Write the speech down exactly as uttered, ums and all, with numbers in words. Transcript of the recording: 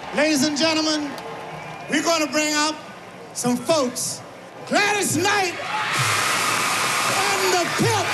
Ladies and gentlemen, we're going to bring out some folks. Gladys Knight and the Pimp.